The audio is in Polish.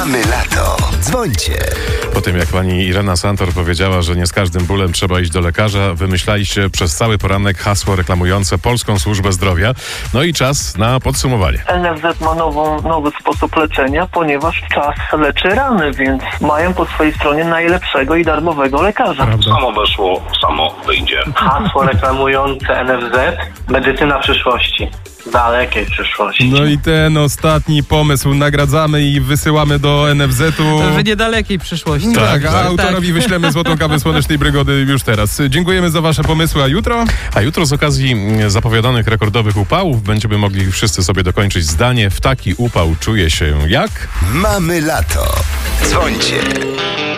Mamy lato. Dzwońcie. Po tym, jak pani Irena Santor powiedziała, że nie z każdym bólem trzeba iść do lekarza, wymyślaliście przez cały poranek hasło reklamujące Polską Służbę Zdrowia. No i czas na podsumowanie. NFZ ma nowy sposób leczenia, ponieważ czas leczy rany, więc mają po swojej stronie najlepszego i darmowego lekarza. Samo weszło, samo wyjdzie. Hasło reklamujące NFZ, medycyna przyszłości. Dalekiej przyszłości. No i ten ostatni pomysł nagradzamy i wysyłamy do NFZ-u. W niedalekiej przyszłości. Tak, a autorowi wyślemy złotą kawę Słonecznej Brygody już teraz. Dziękujemy za wasze pomysły, a jutro? A jutro z okazji zapowiadanych rekordowych upałów będziemy mogli wszyscy sobie dokończyć zdanie: w taki upał czuje się jak? Mamy lato. Dzwońcie.